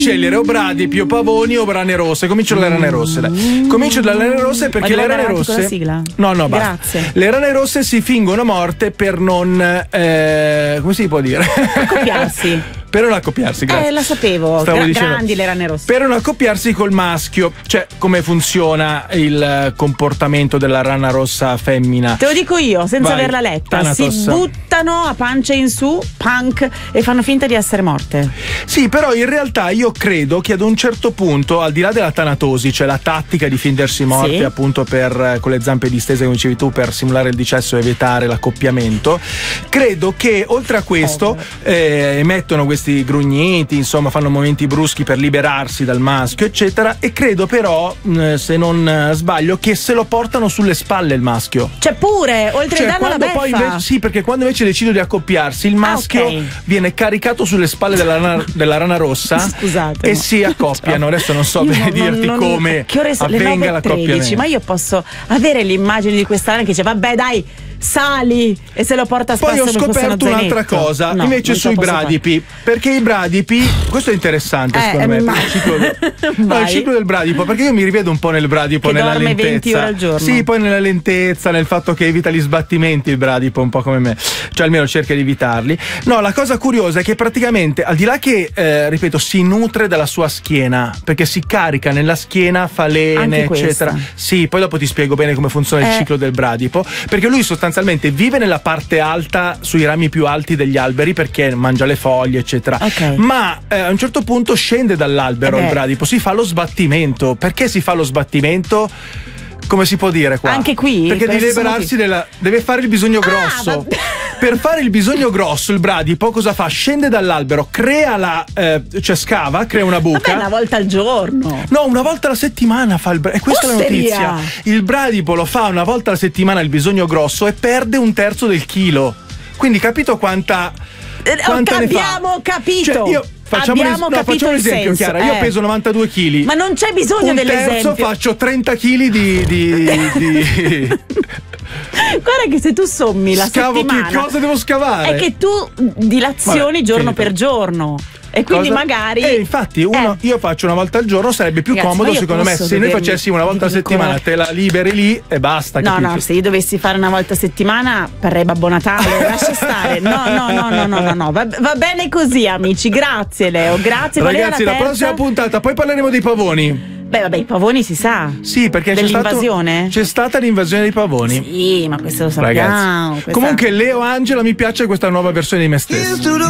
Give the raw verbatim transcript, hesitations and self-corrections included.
scegliere o bradipi o pavoni o rane rosse. Comincio dalle rane rosse. Dai. Comincio dalle rane rosse perché le rane rosse. No, no, basta. Grazie. Le rane rosse si fingono morte per non. Eh, come si può dire? Accoppiarsi. Per non accoppiarsi, grazie. Eh, la sapevo. Gra- grandi le rane rosse. Per non accoppiarsi col maschio. Cioè, come funziona il comportamento della rana rossa femmina? Te lo dico io, senza Vai, averla letta. Thanatos. Si buttano a pancia in su, punk, e fanno finta di essere morte. Sì, però in realtà io credo che ad un certo punto, al di là della tanatosi, cioè la tattica di fingersi morte, sì, appunto per con le zampe distese, come dicevi tu, per simulare il decesso e evitare l'accoppiamento, credo che oltre a questo oh, eh, emettono questi grugniti, insomma fanno momenti bruschi per liberarsi dal maschio eccetera, e credo però mh, se non eh, sbaglio che se lo portano sulle spalle il maschio, cioè pure oltre cioè, a darlo alla quando beffa. poi invece, sì, perché quando invece decido di accoppiarsi il maschio ah, okay, viene caricato sulle spalle della rana, della rana rossa. Scusate, e no, si accoppiano. Adesso non so non, dirti non, come che ore, avvenga l'accoppiamento, ma io posso avere l'immagine di questa rana che dice vabbè dai sali e se lo porta a spasso. Poi ho scoperto un'altra cosa, no, invece sui bradipi fare. Perché i bradipi, questo è interessante eh, secondo me, ma... il, ciclo del, no, il ciclo del bradipo, perché io mi rivedo un po' nel bradipo, che nella dorme lentezza venti ore al giorno. Sì, poi nella lentezza, nel fatto che evita gli sbattimenti il bradipo, un po' come me, cioè almeno cerca di evitarli. No, la cosa curiosa è che praticamente al di là che eh, ripeto si nutre dalla sua schiena, perché si carica nella schiena falene eccetera. Sì, poi dopo ti spiego bene come funziona eh. il ciclo del bradipo, perché lui sostanzialmente vive nella la parte alta, sui rami più alti degli alberi, perché mangia le foglie eccetera, okay, ma eh, a un certo punto scende dall'albero eh il bradipo, si fa lo sbattimento. Perché si fa lo sbattimento? Come si può dire qua? Anche qui? Perché per deve liberarsi della, deve fare il bisogno grosso. ah, per fare il bisogno grosso il bradipo cosa fa? Scende dall'albero, crea la eh, cioè scava, crea una buca. Vabbè, una volta al giorno. No, una volta alla settimana fa il bradipo. E questa Osteria. è la notizia. Il bradipo lo fa una volta alla settimana il bisogno grosso e perde un terzo del chilo. Quindi capito quanta, quanta eh, ne fa? Abbiamo capito. Cioè, io Facciamo, Abbiamo un, no, capito facciamo un il esempio, senso, Chiara. Io eh. peso novantadue chili. Ma non c'è bisogno un dell'esempio. terzo faccio trenta chili di, di, di... Guarda che se tu sommi la Scavo, settimana, che cosa devo scavare? è che tu dilazioni Vabbè, giorno finito. per giorno. E quindi Cosa? magari eh, infatti uno, eh. io faccio una volta al giorno, sarebbe più Ragazzi, comodo secondo me se vedermi, noi facessimo una volta a settimana, te la liberi lì e basta. No, capito? no, se io dovessi fare una volta a settimana parrei Babbo Natale. Lascia stare. No, no, no, no, no, no, no. Va, va bene così, amici. Grazie Leo, grazie. Ragazzi, la, la prossima puntata poi parleremo dei pavoni. Beh, vabbè, i pavoni si sa. Sì, perché c'è dell'invasione? Stato, c'è stata l'invasione dei pavoni. Sì, ma questo lo sappiamo. Ragazzi. Questa... Comunque Leo Angela mi piace questa nuova versione di me stesso.